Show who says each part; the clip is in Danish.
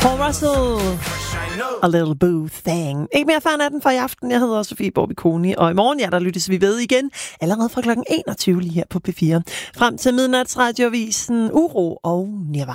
Speaker 1: Paul Russell. A little boo thing. Ikke mere fan af den for i aften. Jeg hedder Sofie Borbiconi, og i morgen, der lyttes vi ved igen, allerede fra kl. 21 lige her på P4. Frem til midnatsradiovisen Uro og Nirvana.